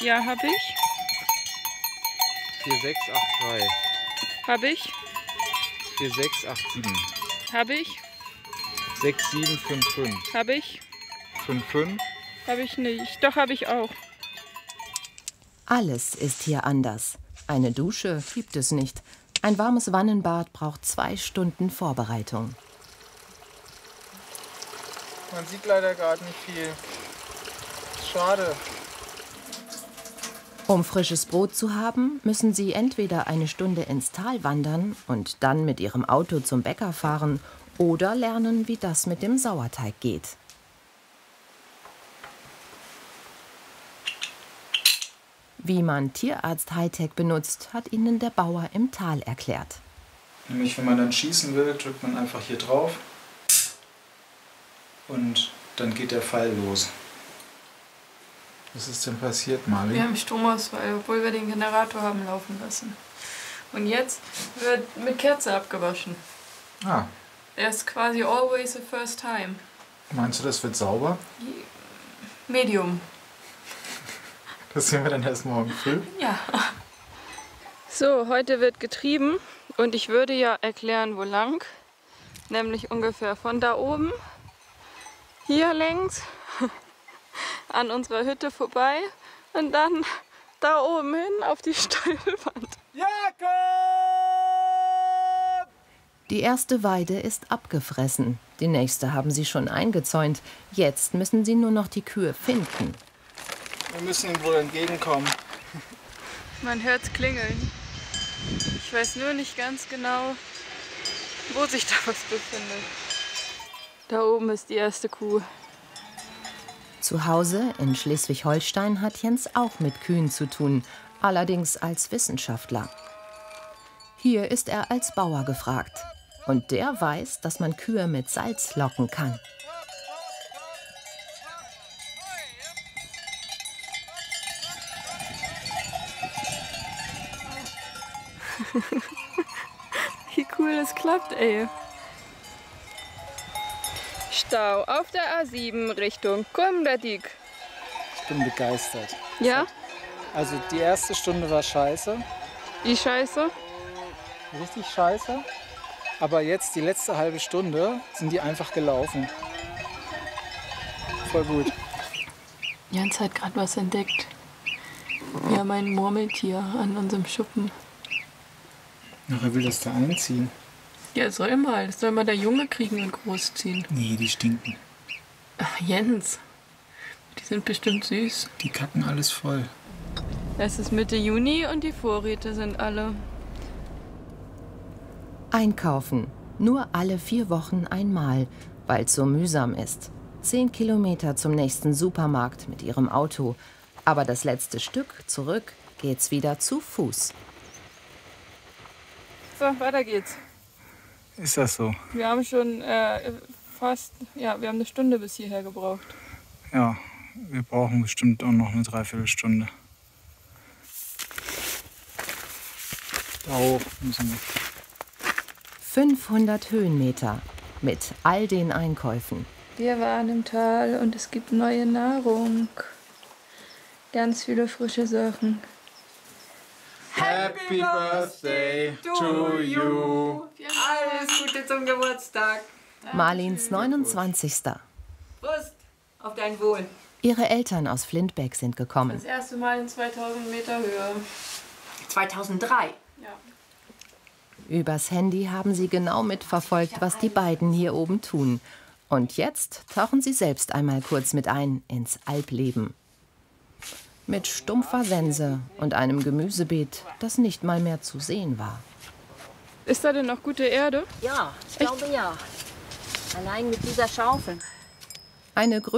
Ja, habe ich. 4683. Habe ich. 4687. Habe ich. 6755. Habe ich. 55. Habe ich nicht. Doch, habe ich auch. Alles ist hier anders. Eine Dusche gibt es nicht. Ein warmes Wannenbad braucht 2 Stunden Vorbereitung. Man sieht leider gerade nicht viel. Schade. Um frisches Brot zu haben, müssen sie entweder eine Stunde ins Tal wandern und dann mit ihrem Auto zum Bäcker fahren oder lernen, wie das mit dem Sauerteig geht. Wie man Tierarzt Hightech benutzt, hat ihnen der Bauer im Tal erklärt. Nämlich, wenn man dann schießen will, drückt man einfach hier drauf und dann geht der Pfeil los. Was ist denn passiert, Marlin? Wir haben Stromausfall, obwohl wir den Generator haben laufen lassen. Und jetzt wird mit Kerze abgewaschen. Ah, Er ist quasi always the first time. meinst du, das wird sauber? Medium. Das sehen wir dann erst morgen früh. Ja. So, heute wird getrieben und ich würde ja erklären, wo lang. Nämlich ungefähr von da oben, hier längs, an unserer Hütte vorbei und dann da oben hin auf die Steilwand. Jakob! Die erste Weide ist abgefressen. Die nächste haben sie schon eingezäunt. Jetzt müssen sie nur noch die Kühe finden. Wir müssen ihm wohl entgegenkommen. Man hört's klingeln. Ich weiß nur nicht ganz genau, wo sich da was befindet. Da oben ist die erste Kuh. Zu Hause in Schleswig-Holstein hat Jens auch mit Kühen zu tun, allerdings als Wissenschaftler. Hier ist er als Bauer gefragt. Und der weiß, dass man Kühe mit Salz locken kann. Wie cool das klappt, ey. Stau auf der A7 Richtung Kumdadik. Ich bin begeistert. Ja? Also die erste Stunde war scheiße, Die Scheiße? richtig scheiße. Aber jetzt die letzte halbe Stunde sind die einfach gelaufen. Voll gut. Jens hat gerade was entdeckt. Wir haben ein Murmeltier an unserem Schuppen. Ach, er will das da einziehen. Ja, soll mal. Das soll mal der Junge kriegen und großziehen. Nee, die stinken. Ach, Jens. Die sind bestimmt süß. Die kacken alles voll. Es ist Mitte Juni und die Vorräte sind alle. Einkaufen. Nur alle 4 Wochen einmal, weil es so mühsam ist. 10 Kilometer zum nächsten Supermarkt mit ihrem Auto. Aber das letzte Stück zurück geht's wieder zu Fuß. So, weiter geht's. Ist das so? Wir haben schon fast, ja, wir haben eine Stunde bis hierher gebraucht. Ja, wir brauchen bestimmt auch noch eine Dreiviertelstunde. Da hoch müssen wir. 500 Höhenmeter mit all den Einkäufen. Wir waren im Tal und es gibt neue Nahrung. Ganz viele frische Sachen. Happy Birthday to you. Alles Gute zum Geburtstag. Marlins 29. Prost auf dein Wohl. Ihre Eltern aus Flintbeck sind gekommen. Das erste Mal in 2000 Meter Höhe. 2003. Ja. Übers Handy haben sie genau mitverfolgt, was die beiden hier oben tun. Und jetzt tauchen sie selbst einmal kurz mit ein ins Alpleben. Mit stumpfer Sense und einem Gemüsebeet, das nicht mal mehr zu sehen war. Ist da denn noch gute Erde? Ja, ich glaube ja. Allein mit dieser Schaufel. Eine